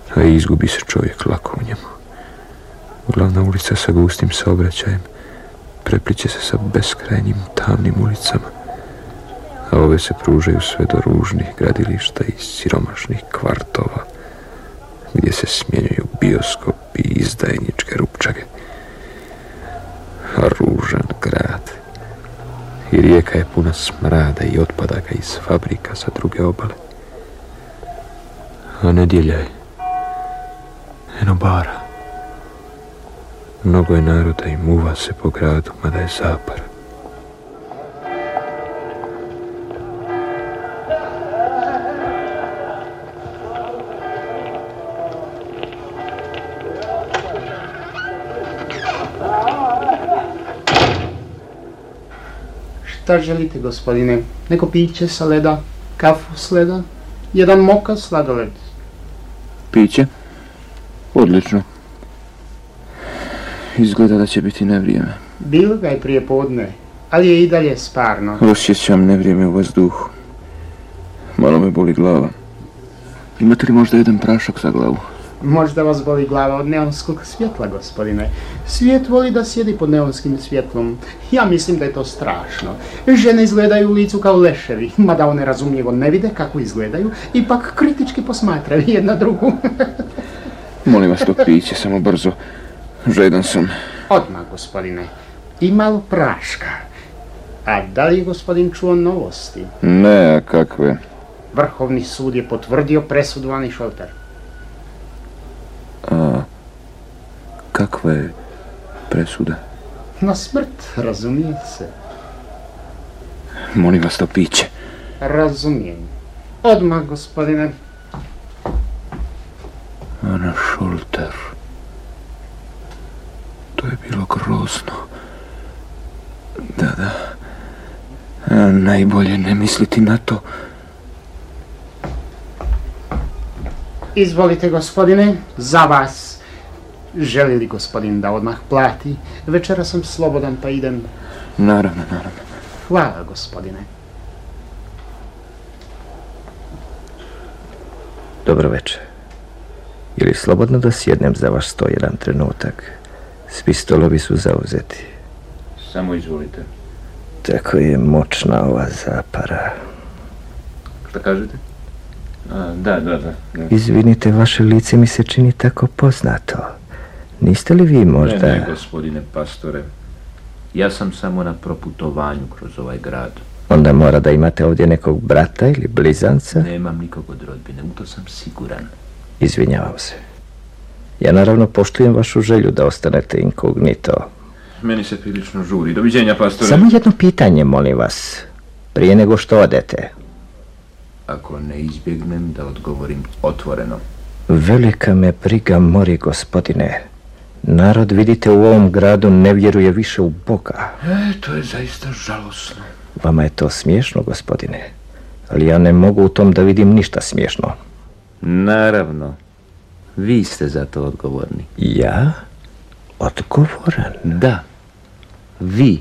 a izgubi se čovjek lako u njemu. Glavna ulica sa gustim saobraćajem prepliće se sa beskrajnim tamnim ulicama, a ove se pružaju sve do ružnih gradilišta i siromašnih kvartova, gdje se smjenjuju bioskopi i izdajničke rupčage. A ružan grad. I rijeka je puna smrada i otpadaka iz fabrika sa druge obale. A nedjelja je. Eno bara. Mnogo je naroda i muva se po gradu, mada je zapar. Šta želite, gospodine? Neko piće sa leda, kafu s leda, jedan moka sladoled. Piće? Odlično. Izgleda da će biti nevrijeme. Bilo ga je prije podne, ali je i dalje sparno. Osjećam nevrijeme u vazduhu. Malo me boli glava. Imate li možda jedan prašak za glavu? Možda vas boli glava od neonskog svjetla, gospodine. Svijet voli da sjedi pod neonskim svjetlom. Ja mislim da je to strašno. Žene izgledaju u licu kao leševi, mada one razumljivo ne vide kako izgledaju, ipak kritički posmatraju jedna drugu. Molim vas to piće, samo brzo. Žedan sam. Odmah, gospodine. I malo praška. A da li je gospodin čuo novosti? Ne, a kakve? Vrhovni sud je potvrdio presudu Ani Šolter. A kakva je presuda? Na smrt, razumije se. Molim vas to piće. Razumijem. Odmah, gospodine. Ana Šolter. To je bilo grozno. Da. A najbolje ne misliti na to. Izvolite, gospodine, za vas. Želi li gospodin da odmah plati? Večera sam slobodan, pa idem. Naravno. Hvala, gospodine. Dobro večer. Je li slobodno da sjednem za vaš sto jedan trenutak? Svi stolovi su zauzeti. Samo izvolite. Tako je moćna ova zapara. Šta kažete? Da. Izvinite, vaše lice mi se čini tako poznato. Niste li vi možda... Ne, gospodine pastore. Ja sam samo na proputovanju kroz ovaj grad. Onda mora da imate ovdje nekog brata ili blizanca? Nemam nikog od rodbine, u to sam siguran. Izvinjavam se. Ja naravno poštujem vašu želju da ostanete inkognito. Meni se prilično žuri. Doviđenja, pastore. Samo jedno pitanje, molim vas. Prije nego što odete. Ako ne izbjegnem, da odgovorim otvoreno. Velika me briga mori, gospodine. Narod, vidite, u ovom gradu ne vjeruje više u Boga. To je zaista žalosno. Vama je to smiješno, gospodine. Ali ja ne mogu u tom da vidim ništa smiješno. Naravno. Vi ste za to odgovorni. Ja? Odgovoran? Da. Vi.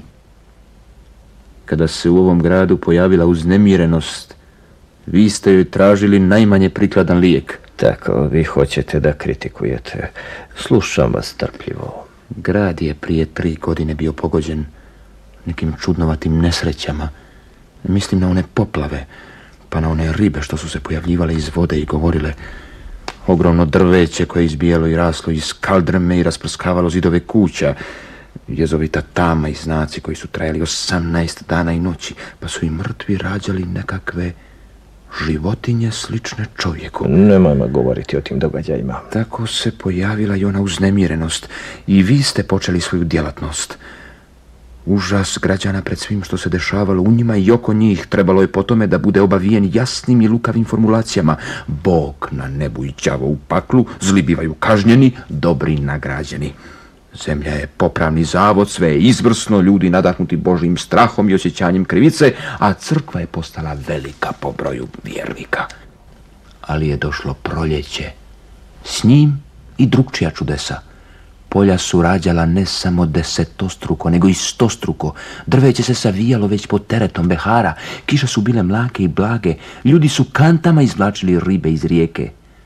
Kada se u ovom gradu pojavila uznemirenost, vi ste joj tražili najmanje prikladan lijek. Tako, vi hoćete da kritikujete. Slušam vas strpljivo. Grad je prije 3 godine bio pogođen nekim čudnovatim nesrećama. Mislim na one poplave, pa na one ribe što su se pojavljivale iz vode i govorile. Ogromno drveće koje je izbijalo i raslo iz kaldrme i rasprskavalo zidove kuća. Jezovita tama i znaci koji su trajali 18 dana i noći, pa su i mrtvi rađali nekakve životinje slične čovjeku. Nemojmo govoriti o tim događajima. Tako se pojavila i ona uznemirenost i vi ste počeli svoju djelatnost. Užas građana pred svim što se dešavalo u njima i oko njih trebalo je po tome da bude obavijen jasnim i lukavim formulacijama. Bog na nebu i đavo u paklu, zli bivaju kažnjeni, dobri nagrađeni. Zemlja je popravni zavod, sve je izvrsno, ljudi nadahnuti Božjim strahom i osjećanjem krivice, a crkva je postala velika po broju vjernika. Ali je došlo proljeće. S njim i drugčija čudesa. Polja su rađala ne samo 10-struko, nego i 100-struko. Drveće se savijalo već pod teretom behara, kiše su bile mlake i blage, ljudi su kantama izvlačili ribe iz rijeke.